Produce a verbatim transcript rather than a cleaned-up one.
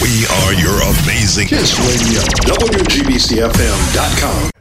We are your amazing Kiss Radio. W G B C F M dot com.